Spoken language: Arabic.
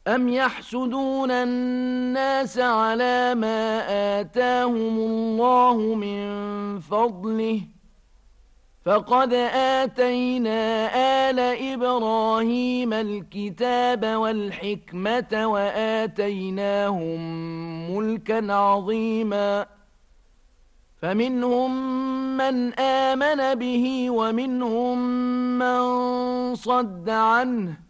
أم يحسدون الناس على ما آتاهم الله من فضله فقد آتينا آل إبراهيم الكتاب والحكمة وآتيناهم ملكا عظيما فمنهم من آمن به ومنهم من صد عنه